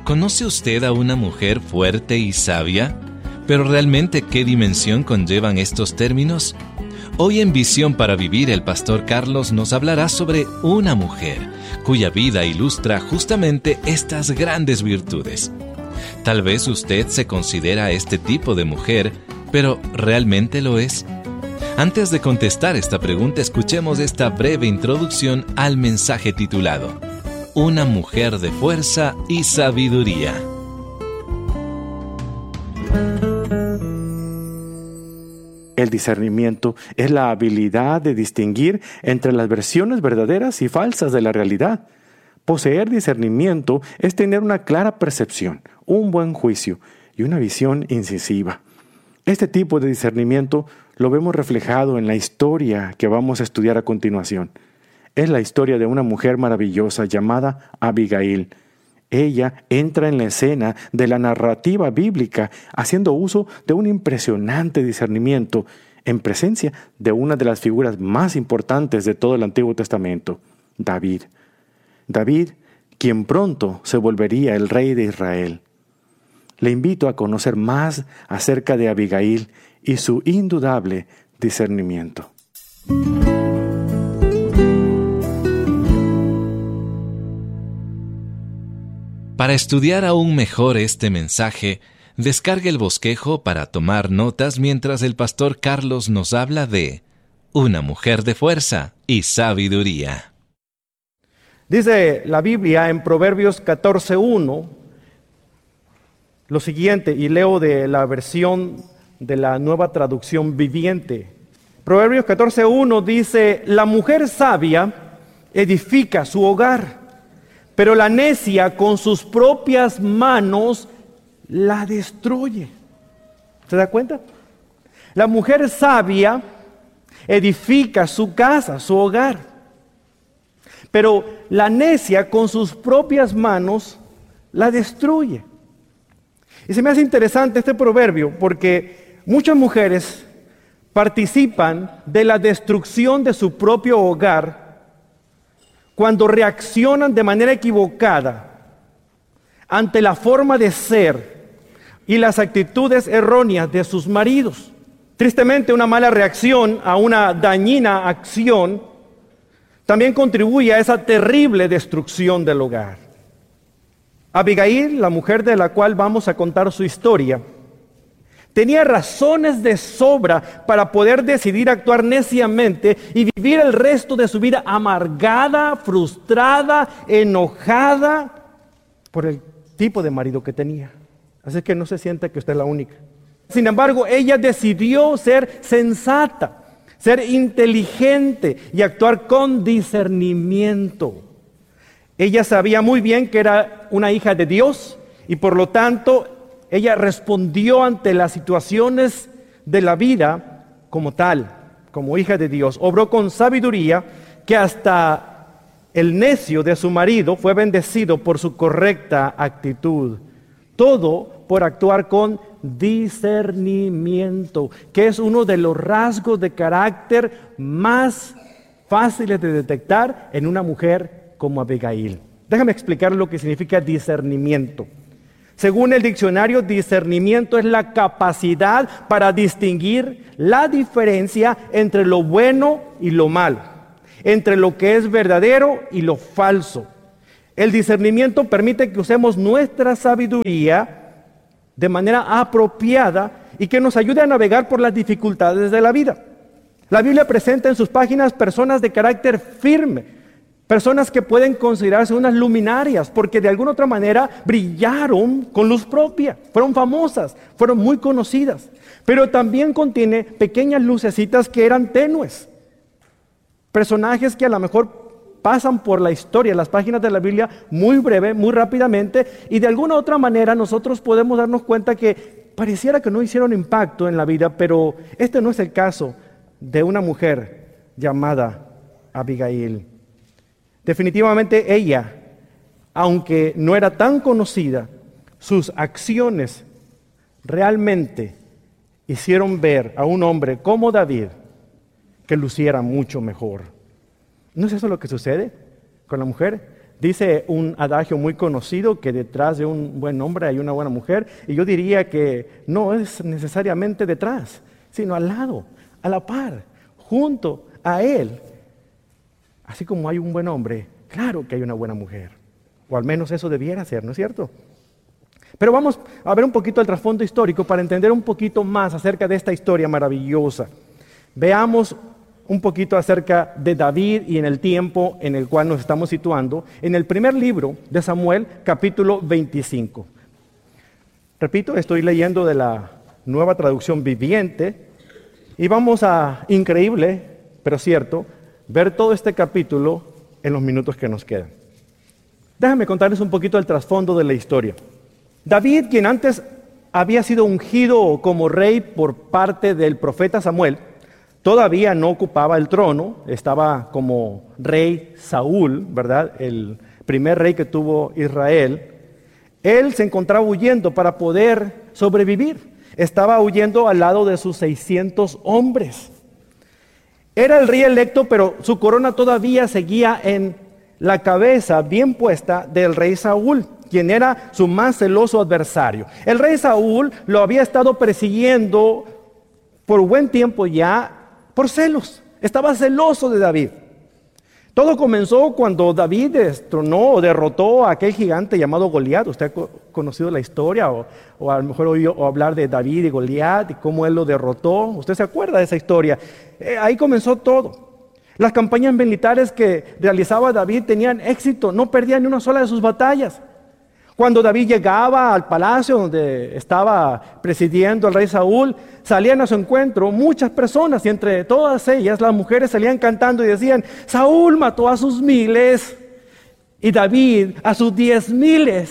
¿Conoce usted a una mujer fuerte y sabia? Pero realmente, ¿qué dimensión conllevan estos términos? Hoy en Visión para Vivir, el pastor Carlos nos hablará sobre una mujer cuya vida ilustra justamente estas grandes virtudes. Tal vez usted se considera este tipo de mujer, pero ¿realmente lo es? Antes de contestar esta pregunta, escuchemos esta breve introducción al mensaje titulado Una mujer de fuerza y sabiduría. El discernimiento es la habilidad de distinguir entre las versiones verdaderas y falsas de la realidad. Poseer discernimiento es tener una clara percepción, un buen juicio y una visión incisiva. Este tipo de discernimiento lo vemos reflejado en la historia que vamos a estudiar a continuación. Es la historia de una mujer maravillosa llamada Abigail. Ella entra en la escena de la narrativa bíblica haciendo uso de un impresionante discernimiento en presencia de una de las figuras más importantes de todo el Antiguo Testamento, David. David, quien pronto se volvería el rey de Israel. Le invito a conocer más acerca de Abigail y su indudable discernimiento. Para estudiar aún mejor este mensaje, descargue el bosquejo para tomar notas mientras el pastor Carlos nos habla de una mujer de fuerza y sabiduría. Dice la Biblia en Proverbios 14:1 lo siguiente, y leo de la versión de la Nueva Traducción Viviente. Proverbios 14:1 dice: la mujer sabia edifica su hogar, pero la necia con sus propias manos la destruye. ¿Se da cuenta? La mujer sabia edifica su casa, su hogar, pero la necia con sus propias manos la destruye. Y se me hace interesante este proverbio porque muchas mujeres participan de la destrucción de su propio hogar cuando reaccionan de manera equivocada ante la forma de ser y las actitudes erróneas de sus maridos. Tristemente, una mala reacción a una dañina acción también contribuye a esa terrible destrucción del hogar. Abigail, la mujer de la cual vamos a contar su historia, tenía razones de sobra para poder decidir actuar neciamente y vivir el resto de su vida amargada, frustrada, enojada por el tipo de marido que tenía. Así que no se sienta que usted es la única. Sin embargo, ella decidió ser sensata, ser inteligente y actuar con discernimiento. Ella sabía muy bien que era una hija de Dios y por lo tanto ella respondió ante las situaciones de la vida como tal, como hija de Dios. Obró con sabiduría que hasta el necio de su marido fue bendecido por su correcta actitud. Todo por actuar con discernimiento, que es uno de los rasgos de carácter más fáciles de detectar en una mujer como Abigail. Déjame explicar lo que significa discernimiento. Según el diccionario, discernimiento es la capacidad para distinguir la diferencia entre lo bueno y lo malo, entre lo que es verdadero y lo falso. El discernimiento permite que usemos nuestra sabiduría de manera apropiada y que nos ayude a navegar por las dificultades de la vida. La Biblia presenta en sus páginas personas de carácter firme, personas que pueden considerarse unas luminarias porque de alguna otra manera brillaron con luz propia, fueron famosas, fueron muy conocidas, pero también contiene pequeñas lucecitas que eran tenues, personajes que a lo mejor pasan por la historia, las páginas de la Biblia muy breve, muy rápidamente, y de alguna otra manera nosotros podemos darnos cuenta que pareciera que no hicieron impacto en la vida, pero este no es el caso de una mujer llamada Abigail. Definitivamente ella, aunque no era tan conocida, sus acciones realmente hicieron ver a un hombre como David que luciera mucho mejor. ¿No es eso lo que sucede con la mujer? Dice un adagio muy conocido que detrás de un buen hombre hay una buena mujer, y yo diría que no es necesariamente detrás, sino al lado, a la par, junto a él. Así como hay un buen hombre, claro que hay una buena mujer, o al menos eso debiera ser, ¿no es cierto? Pero vamos a ver un poquito el trasfondo histórico para entender un poquito más acerca de esta historia maravillosa. Veamos un poquito acerca de David y en el tiempo en el cual nos estamos situando, en el primer libro de Samuel, capítulo 25. Repito, estoy leyendo de la Nueva Traducción Viviente y vamos a, increíble, pero cierto, ver todo este capítulo en los minutos que nos quedan. Déjame contarles un poquito el trasfondo de la historia. David, quien antes había sido ungido como rey por parte del profeta Samuel, todavía no ocupaba el trono, estaba como rey Saúl, ¿verdad? El primer rey que tuvo Israel. Él se encontraba huyendo para poder sobrevivir. Estaba huyendo al lado de sus 600 hombres. Era el rey electo, pero su corona todavía seguía en la cabeza bien puesta del rey Saúl, quien era su más celoso adversario. El rey Saúl lo había estado persiguiendo por buen tiempo ya por celos. Estaba celoso de David. Todo comenzó cuando David destronó o derrotó a aquel gigante llamado Goliat. Usted ha conocido la historia o a lo mejor oído hablar de David y Goliat y cómo él lo derrotó. Usted se acuerda de esa historia. Ahí comenzó todo. Las campañas militares que realizaba David tenían éxito, no perdía ni una sola de sus batallas. Cuando David llegaba al palacio donde estaba presidiendo el rey Saúl, salían a su encuentro muchas personas y entre todas ellas las mujeres salían cantando y decían: Saúl mató a sus 1000 y David a sus 10,000.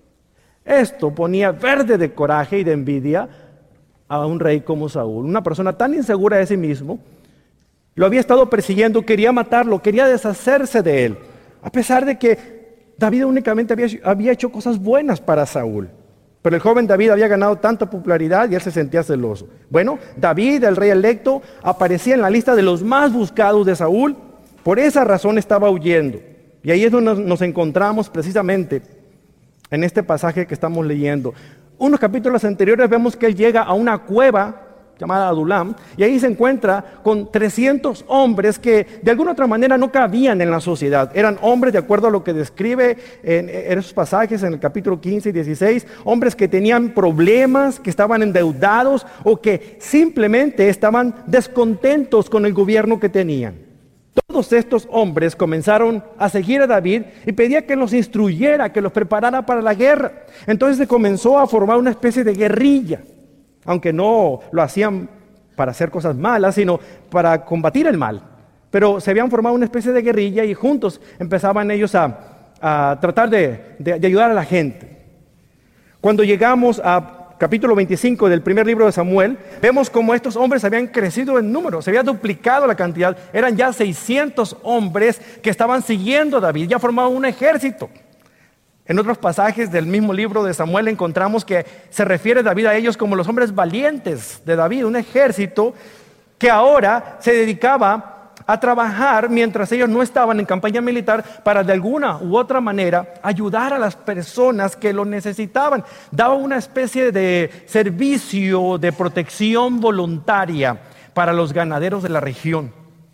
Esto ponía verde de coraje y de envidia a un rey como Saúl, una persona tan insegura de sí mismo. Lo había estado persiguiendo, quería matarlo, quería deshacerse de él, a pesar de que David únicamente había hecho cosas buenas para Saúl. Pero el joven David había ganado tanta popularidad y él se sentía celoso. Bueno, David, el rey electo, aparecía en la lista de los más buscados de Saúl. Por esa razón estaba huyendo. Y ahí es donde nos encontramos precisamente en este pasaje que estamos leyendo. Unos capítulos anteriores vemos que él llega a una cueva llamada Adulam, y ahí se encuentra con 300 hombres que de alguna otra manera no cabían en la sociedad. Eran hombres, de acuerdo a lo que describe en esos pasajes en el capítulo 15 y 16, hombres que tenían problemas, que estaban endeudados o que simplemente estaban descontentos con el gobierno que tenían. Todos estos hombres comenzaron a seguir a David y pedía que los instruyera, que los preparara para la guerra. Entonces se comenzó a formar una especie de guerrilla. Aunque no lo hacían para hacer cosas malas, sino para combatir el mal. Pero se habían formado una especie de guerrilla y juntos empezaban ellos a tratar de ayudar a la gente. Cuando llegamos a capítulo 25 del primer libro de Samuel, vemos cómo estos hombres habían crecido en número, se había duplicado la cantidad. Eran ya 600 hombres que estaban siguiendo a David, ya formaban un ejército. En otros pasajes del mismo libro de Samuel encontramos que se refiere David a ellos como los hombres valientes de David, un ejército que ahora se dedicaba a trabajar mientras ellos no estaban en campaña militar para de alguna u otra manera ayudar a las personas que lo necesitaban. Daba una especie de servicio de protección voluntaria para los ganaderos de la región.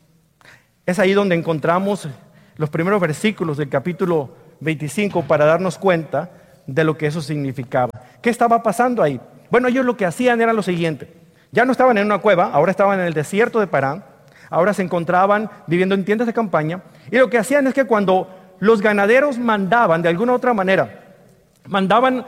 Es ahí donde encontramos los primeros versículos del capítulo 25 para darnos cuenta de lo que eso significaba. ¿Qué estaba pasando ahí? Bueno, ellos lo que hacían era lo siguiente. Ya no estaban en una cueva, ahora estaban en el desierto de Parán. Ahora se encontraban viviendo en tiendas de campaña. Y lo que hacían es que cuando los ganaderos mandaban, de alguna u otra manera, mandaban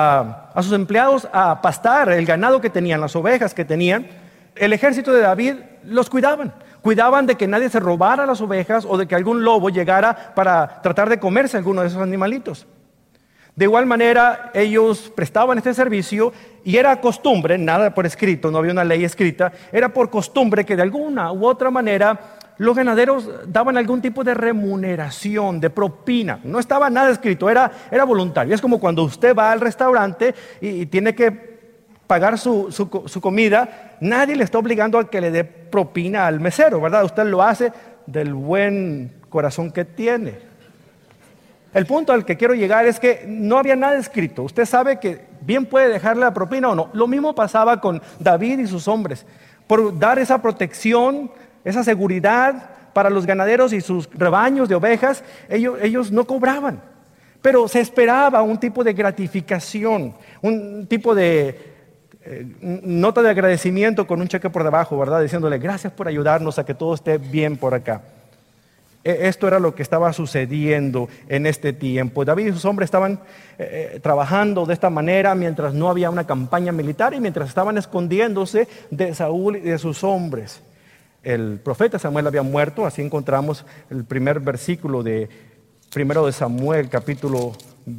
a sus empleados a pastar el ganado que tenían, las ovejas que tenían, el ejército de David los cuidaban. Cuidaban de que nadie se robara las ovejas o de que algún lobo llegara para tratar de comerse alguno de esos animalitos. De igual manera, ellos prestaban este servicio y era costumbre, nada por escrito, no había una ley escrita, era por costumbre que de alguna u otra manera los ganaderos daban algún tipo de remuneración, de propina. No estaba nada escrito, era voluntario. Es como cuando usted va al restaurante y tiene que pagar su comida, nadie le está obligando a que le dé propina al mesero, ¿verdad? Usted lo hace del buen corazón que tiene. El punto al que quiero llegar es que no había nada escrito. Usted sabe que bien puede dejarle la propina o no. Lo mismo pasaba con David y sus hombres. Por dar esa protección, esa seguridad para los ganaderos y sus rebaños de ovejas, ellos no cobraban. Pero se esperaba un tipo de gratificación, un tipo de nota de agradecimiento con un cheque por debajo, ¿verdad? Diciéndole, gracias por ayudarnos a que todo esté bien por acá. Esto era lo que estaba sucediendo en este tiempo. David y sus hombres estaban trabajando de esta manera mientras no había una campaña militar y mientras estaban escondiéndose de Saúl y de sus hombres. El profeta Samuel había muerto, así encontramos el primer versículo de 1 Samuel, capítulo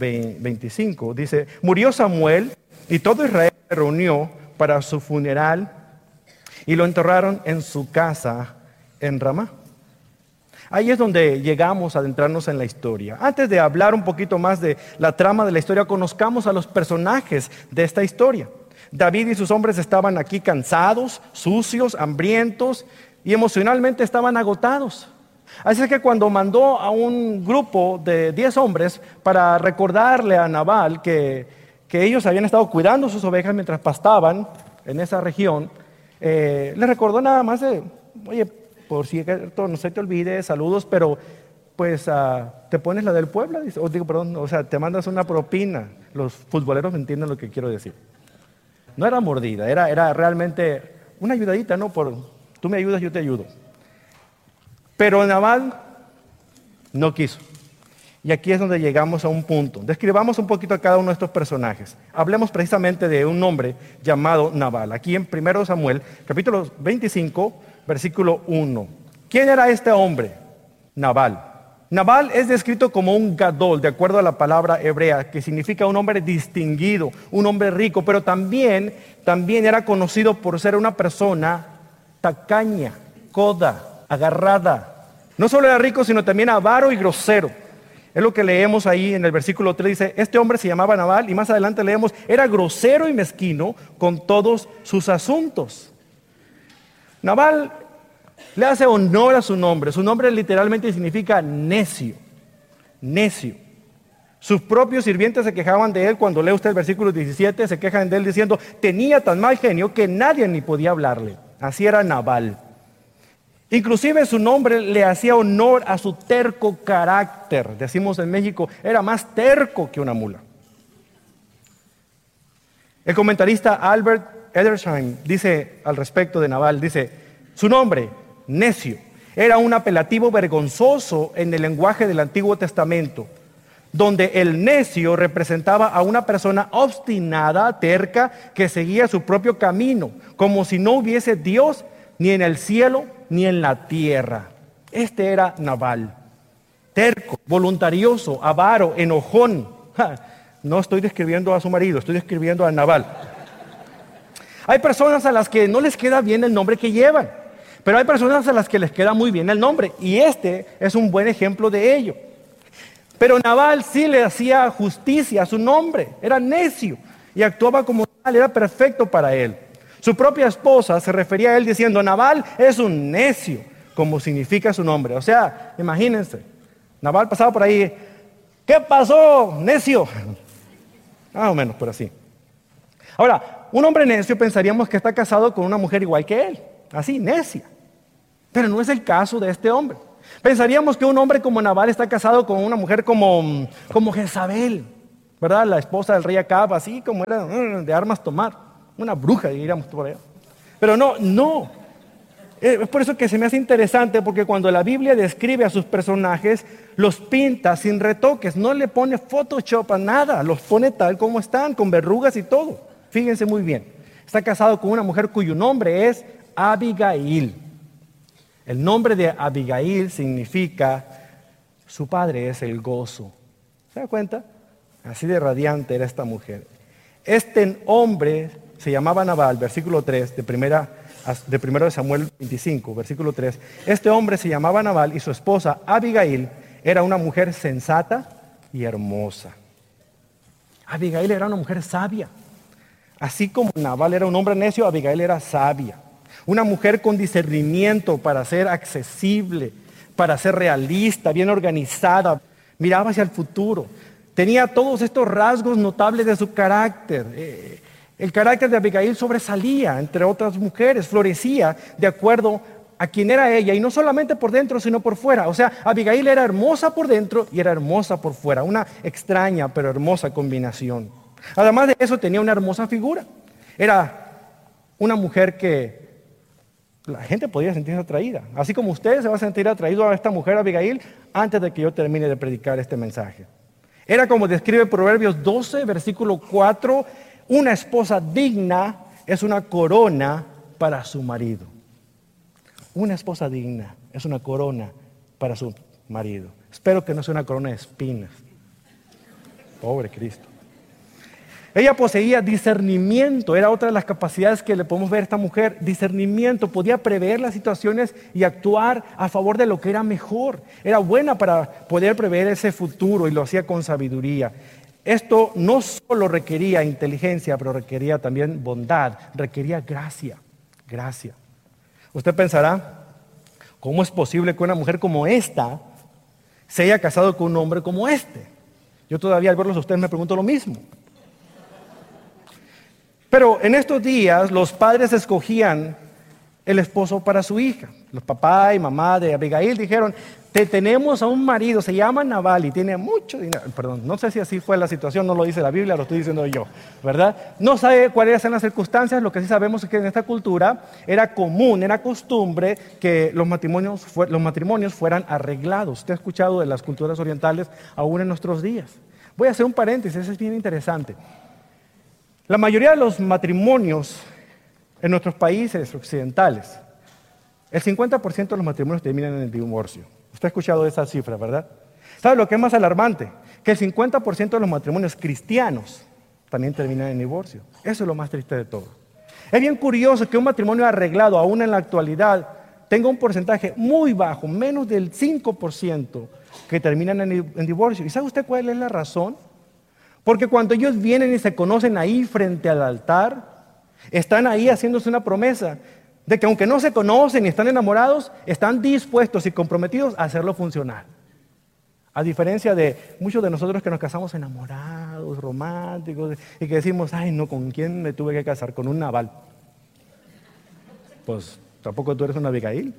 25. Dice, murió Samuel y todo Israel se reunió para su funeral y lo enterraron en su casa en Ramá. Ahí es donde llegamos a adentrarnos en la historia. Antes de hablar un poquito más de la trama de la historia, conozcamos a los personajes de esta historia. David y sus hombres estaban aquí cansados, sucios, hambrientos y emocionalmente estaban agotados. Así es que cuando mandó a un grupo de 10 hombres para recordarle a Nabal que ellos habían estado cuidando sus ovejas mientras pastaban en esa región, le recordó nada más de, oye, por cierto, no se te olvide, saludos, pero pues te pones la del pueblo, o sea, te mandas una propina. Los futboleros entienden lo que quiero decir. No era mordida, era realmente una ayudadita, ¿no? Tú me ayudas, yo te ayudo. Pero Nabal no quiso. Y aquí es donde llegamos a un punto. Describamos un poquito a cada uno de estos personajes. Hablemos precisamente de un hombre llamado Nabal. Aquí en 1 Samuel, capítulo 25, versículo 1. ¿Quién era este hombre? Nabal. Nabal es descrito como un gadol, de acuerdo a la palabra hebrea, que significa un hombre distinguido, un hombre rico, pero también era conocido por ser una persona tacaña, coda, agarrada. No solo era rico, sino también avaro y grosero. Es lo que leemos ahí en el versículo 3, dice, este hombre se llamaba Nabal, y más adelante leemos, era grosero y mezquino con todos sus asuntos. Nabal le hace honor a su nombre literalmente significa necio, necio. Sus propios sirvientes se quejaban de él, cuando lee usted el versículo 17, se quejan de él diciendo, tenía tan mal genio que nadie ni podía hablarle. Así era Nabal. Inclusive su nombre le hacía honor a su terco carácter. Decimos en México, era más terco que una mula. El comentarista Albert Edersheim dice al respecto de Nabal, dice, su nombre, necio, era un apelativo vergonzoso en el lenguaje del Antiguo Testamento, donde el necio representaba a una persona obstinada, terca, que seguía su propio camino, como si no hubiese Dios ni en el cielo ni en la tierra. Este era Nabal, terco, voluntarioso, avaro, enojón. No estoy describiendo a su marido, estoy describiendo a Nabal. Hay personas a las que no les queda bien el nombre que llevan, pero hay personas a las que les queda muy bien el nombre, y este es un buen ejemplo de ello. Pero Nabal sí le hacía justicia a su nombre, era necio y actuaba como tal, era perfecto para él. Su propia esposa se refería a él diciendo, Nabal es un necio, como significa su nombre. O sea, imagínense, Nabal pasaba por ahí, ¿qué pasó, necio? Más o menos por así. Ahora, un hombre necio pensaríamos que está casado con una mujer igual que él, así, necia. Pero no es el caso de este hombre. Pensaríamos que un hombre como Nabal está casado con una mujer como Jezabel, ¿verdad? La esposa del rey Acab, así como era de armas tomar. Una bruja, diríamos por allá. Pero no. Es por eso que se me hace interesante, porque cuando la Biblia describe a sus personajes, los pinta sin retoques, no le pone Photoshop a nada, los pone tal como están, con verrugas y todo. Fíjense muy bien, está casado con una mujer cuyo nombre es Abigail. El nombre de Abigail significa, su padre es el gozo. ¿Se da cuenta? Así de radiante era esta mujer. Este hombre se llamaba Nabal, versículo 3 de 1 de Samuel 25, versículo 3. Este hombre se llamaba Nabal y su esposa Abigail era una mujer sensata y hermosa. Abigail era una mujer sabia. Así como Nabal era un hombre necio, Abigail era sabia. Una mujer con discernimiento para ser accesible, para ser realista, bien organizada. miraba hacia el futuro, tenía todos estos rasgos notables de su carácter. El carácter de Abigail sobresalía entre otras mujeres, florecía de acuerdo a quién era ella, y no solamente por dentro, sino por fuera. O sea, Abigail era hermosa por dentro y era hermosa por fuera, una extraña pero hermosa combinación. Además de eso, tenía una hermosa figura. Era una mujer que la gente podía sentirse atraída. Así como usted se va a sentir atraído a esta mujer, Abigail, antes de que yo termine de predicar este mensaje. Era como describe Proverbios 12, versículo 4, una esposa digna es una corona para su marido. Una esposa digna es una corona para su marido. Espero que no sea una corona de espinas. Pobre Cristo. Ella poseía discernimiento, era otra de las capacidades que le podemos ver a esta mujer. Discernimiento, podía prever las situaciones y actuar a favor de lo que era mejor. Era buena para poder prever ese futuro y lo hacía con sabiduría. Esto no solo requería inteligencia, pero requería también bondad, requería gracia. Usted pensará, ¿cómo es posible que una mujer como esta se haya casado con un hombre como este? Yo todavía al verlos a ustedes me pregunto lo mismo. Pero en estos días los padres escogían el esposo para su hija. Los papá y mamá de Abigail dijeron, te tenemos a un marido, se llama Nabal y tiene mucho dinero. Perdón, no sé si así fue la situación, no lo dice la Biblia, lo estoy diciendo yo, ¿verdad? No sabe cuáles eran las circunstancias, lo que sí sabemos es que en esta cultura era común, era costumbre que los matrimonios fueran arreglados. Usted ha escuchado de las culturas orientales aún en nuestros días. Voy a hacer un paréntesis, eso es bien interesante. La mayoría de los matrimonios en nuestros países occidentales, el 50% de los matrimonios terminan en el divorcio. Usted ha escuchado esa cifra, ¿verdad? ¿Sabe lo que es más alarmante? Que el 50% de los matrimonios cristianos también terminan en divorcio. Eso es lo más triste de todo. Es bien curioso que un matrimonio arreglado, aún en la actualidad, tenga un porcentaje muy bajo, menos del 5%, que terminan en divorcio. ¿Y sabe usted cuál es la razón? Porque cuando ellos vienen y se conocen ahí frente al altar, están ahí haciéndose una promesa de que aunque no se conocen y están enamorados, están dispuestos y comprometidos a hacerlo funcionar. A diferencia de muchos de nosotros que nos casamos enamorados, románticos, y que decimos, ay no, ¿con quién me tuve que casar? Con un Nabal. Pues tampoco tú eres una Abigail.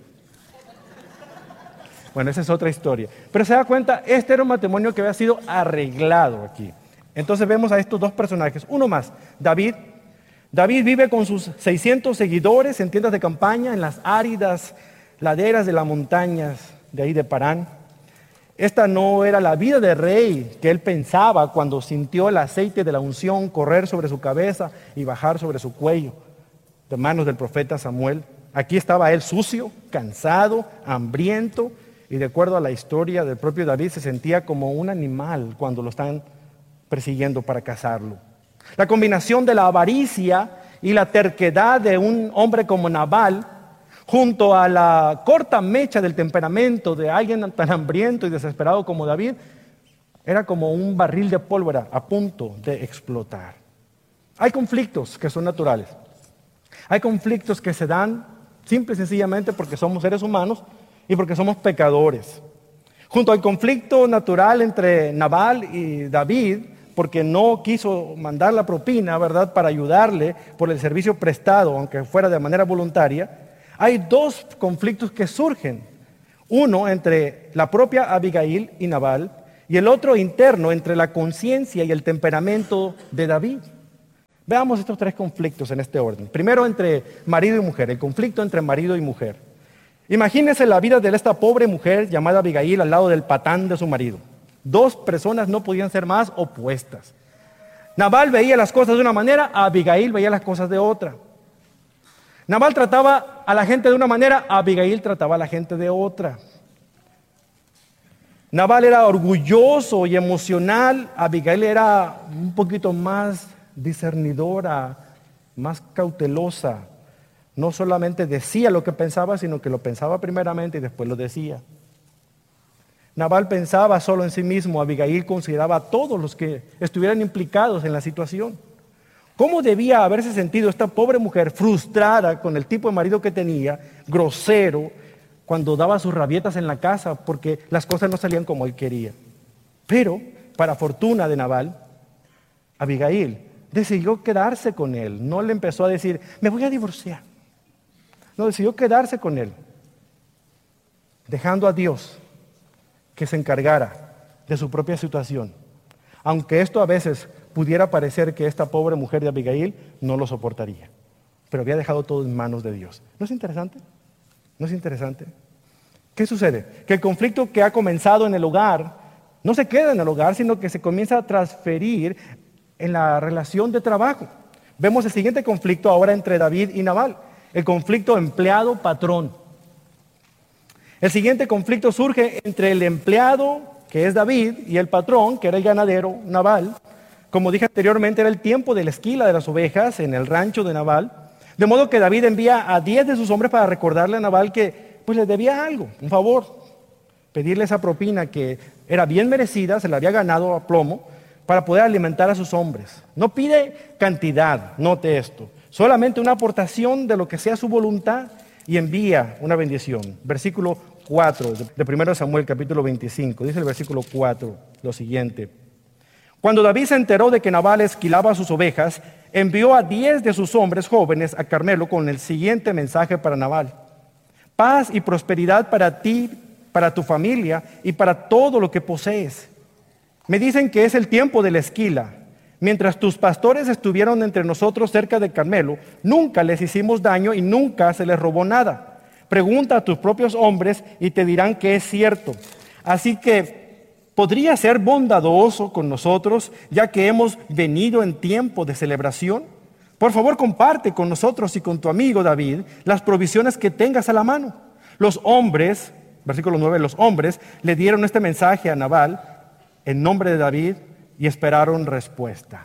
Bueno, esa es otra historia. Pero se da cuenta, este era un matrimonio que había sido arreglado aquí. Entonces vemos a estos dos personajes. Uno más, David. David vive con sus 600 seguidores en tiendas de campaña en las áridas laderas de las montañas de ahí de Parán. Esta no era la vida de rey que él pensaba cuando sintió el aceite de la unción correr sobre su cabeza y bajar sobre su cuello de manos del profeta Samuel. Aquí estaba él sucio, cansado, hambriento, y de acuerdo a la historia del propio David se sentía como un animal cuando lo están persiguiendo para cazarlo. La combinación de la avaricia y la terquedad de un hombre como Nabal, junto a la corta mecha del temperamento de alguien tan hambriento y desesperado como David, era como un barril de pólvora a punto de explotar. Hay conflictos que son naturales. Hay conflictos que se dan simple y sencillamente porque somos seres humanos y porque somos pecadores. Junto al conflicto natural entre Nabal y David, porque no quiso mandar la propina, ¿verdad?, para ayudarle por el servicio prestado, aunque fuera de manera voluntaria, hay dos conflictos que surgen. Uno entre la propia Abigail y Nabal, y el otro interno entre la conciencia y el temperamento de David. Veamos estos tres conflictos en este orden. Primero entre marido y mujer, el conflicto entre marido y mujer. Imagínense la vida de esta pobre mujer llamada Abigail al lado del patán de su marido. Dos personas no podían ser más opuestas. Nabal veía las cosas de una manera, Abigail veía las cosas de otra. Nabal trataba a la gente de una manera, Abigail trataba a la gente de otra. Nabal era orgulloso y emocional, Abigail era un poquito más discernidora, más cautelosa. No solamente decía lo que pensaba, sino que lo pensaba primeramente y después lo decía. Nabal pensaba solo en sí mismo, Abigail consideraba a todos los que estuvieran implicados en la situación. ¿Cómo debía haberse sentido esta pobre mujer frustrada con el tipo de marido que tenía, grosero, cuando daba sus rabietas en la casa porque las cosas no salían como él quería? Pero, para fortuna de Nabal, Abigail decidió quedarse con él. No le empezó a decir, me voy a divorciar. No, decidió quedarse con él, dejando a Dios que se encargara de su propia situación. Aunque esto a veces pudiera parecer que esta pobre mujer de Abigail no lo soportaría. Pero había dejado todo en manos de Dios. ¿No es interesante? ¿No es interesante? ¿Qué sucede? Que el conflicto que ha comenzado en el hogar no se queda en el hogar, sino que se comienza a transferir en la relación de trabajo. Vemos el siguiente conflicto ahora entre David y Nabal. El conflicto empleado-patrón. El siguiente conflicto surge entre el empleado, que es David, y el patrón, que era el ganadero, Nabal. Como dije anteriormente, era el tiempo de la esquila de las ovejas en el rancho de Nabal. De modo que David envía a 10 de sus hombres para recordarle a Nabal que pues le debía algo, un favor. Pedirle esa propina que era bien merecida, se la había ganado a plomo, para poder alimentar a sus hombres. No pide cantidad, note esto, solamente una aportación de lo que sea su voluntad y envía una bendición. Versículo 4 de 1 Samuel capítulo 25, dice el versículo 4 lo siguiente. Cuando David se enteró de que Nabal esquilaba sus ovejas, envió a 10 de sus hombres jóvenes a Carmelo con el siguiente mensaje para Nabal. Paz y prosperidad para ti, para tu familia y para todo lo que posees. Me dicen que es el tiempo de la esquila. Mientras tus pastores estuvieron entre nosotros cerca de Carmelo, nunca les hicimos daño y nunca se les robó nada. Pregunta a tus propios hombres y te dirán que es cierto. Así que podría ser bondadoso con nosotros, ya que hemos venido en tiempo de celebración. Por favor, comparte con nosotros y con tu amigo David las provisiones que tengas a la mano. Los hombres, versículo 9, los hombres le dieron este mensaje a Nabal en nombre de David y esperaron respuesta.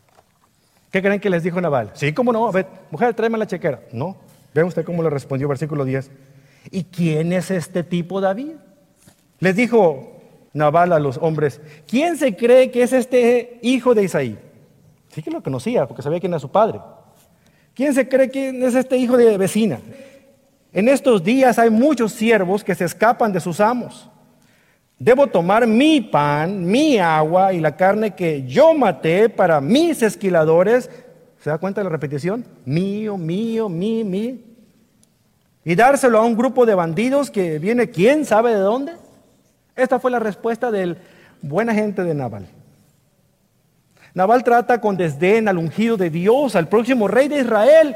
¿Qué creen que les dijo Nabal? Sí, cómo no, a ver, mujer, tráeme la chequera. No, vean usted cómo le respondió, versículo 10. ¿Y quién es este tipo David? Les dijo Nabal a los hombres, ¿quién se cree que es este hijo de Isaí? Sí que lo conocía, porque sabía quién era su padre. ¿Quién se cree que es este hijo de vecina? En estos días hay muchos siervos que se escapan de sus amos. Debo tomar mi pan, mi agua y la carne que yo maté para mis esquiladores. ¿Se da cuenta de la repetición? Mío, mío, mí. Y dárselo a un grupo de bandidos que viene quién sabe de dónde. Esta fue la respuesta del buena gente de Nabal. Nabal trata con desdén al ungido de Dios, al próximo rey de Israel.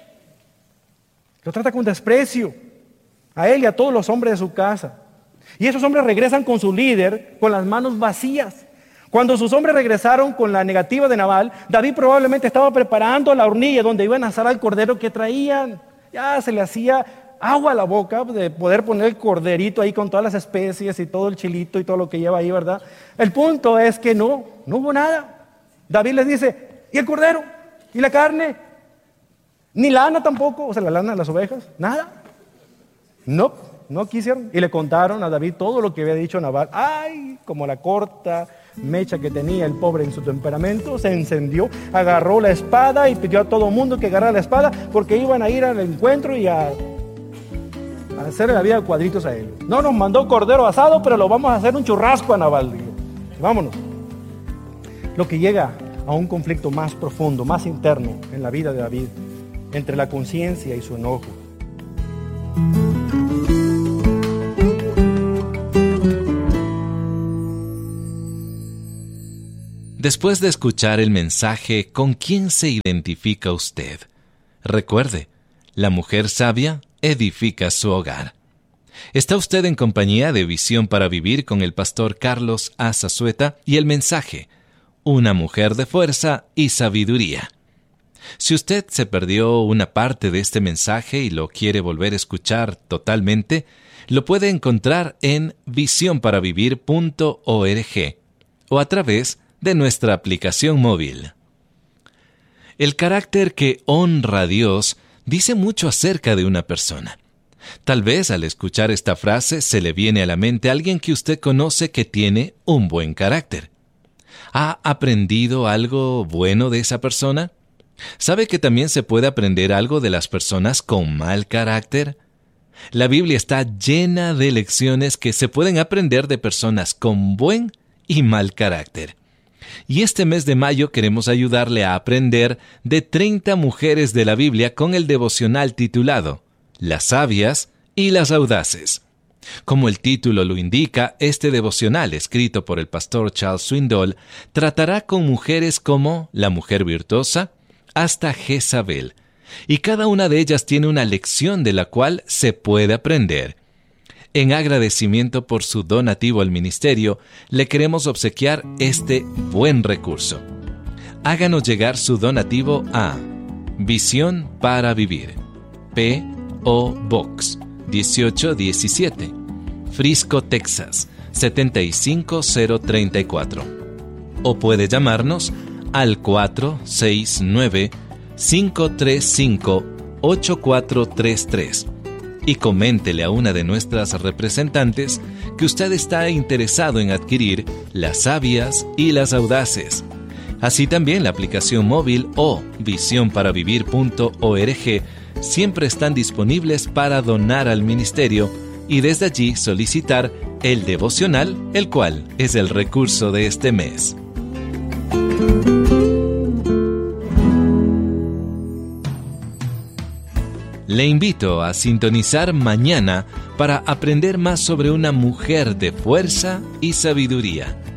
Lo trata con desprecio a él y a todos los hombres de su casa. Y esos hombres regresan con su líder con las manos vacías. Cuando sus hombres regresaron con la negativa de Nabal, David probablemente estaba preparando la hornilla donde iban a asar al cordero que traían. Ya se le hacía agua a la boca de poder poner el corderito ahí con todas las especies y todo el chilito y todo lo que lleva ahí, ¿verdad? El punto es que no hubo nada. David les dice, ¿y el cordero? ¿Y la carne? Ni lana tampoco, o sea, la lana de las ovejas, nada. No quisieron. Y le contaron a David todo lo que había dicho Nabal. Ay, como la corta mecha que tenía el pobre en su temperamento, se encendió, agarró la espada y pidió a todo mundo que agarrara la espada porque iban a ir al encuentro y a hacerle la vida de cuadritos a él. No nos mandó cordero asado, pero lo vamos a hacer un churrasco a Nabal. Dijo, vámonos. Lo que llega a un conflicto más profundo, más interno en la vida de David, entre la conciencia y su enojo. Después de escuchar el mensaje, ¿con quién se identifica usted? Recuerde, la mujer sabia edifica su hogar. Está usted en compañía de Visión para Vivir con el pastor Carlos A. Zazueta y el mensaje, una mujer de fuerza y sabiduría. Si usted se perdió una parte de este mensaje y lo quiere volver a escuchar totalmente, lo puede encontrar en visionparavivir.org o a través de nuestra aplicación móvil. El carácter que honra a Dios dice mucho acerca de una persona. Tal vez al escuchar esta frase se le viene a la mente alguien que usted conoce que tiene un buen carácter. ¿Ha aprendido algo bueno de esa persona? ¿Sabe que también se puede aprender algo de las personas con mal carácter? La Biblia está llena de lecciones que se pueden aprender de personas con buen y mal carácter. Y este mes de mayo queremos ayudarle a aprender de 30 mujeres de la Biblia con el devocional titulado Las sabias y las audaces. Como el título lo indica, este devocional, escrito por el pastor Charles Swindoll, tratará con mujeres como la mujer virtuosa hasta Jezabel, y cada una de ellas tiene una lección de la cual se puede aprender. En agradecimiento por su donativo al ministerio, le queremos obsequiar este buen recurso. Háganos llegar su donativo a Visión para Vivir, P.O. Box 1817, Frisco, Texas 75034. O puede llamarnos al 469-535-8433 y coméntele a una de nuestras representantes que usted está interesado en adquirir Las sabias y las audaces. Así también la aplicación móvil o visionparavivir.org siempre están disponibles para donar al ministerio y desde allí solicitar el devocional, el cual es el recurso de este mes. Le invito a sintonizar mañana para aprender más sobre una mujer de fuerza y sabiduría.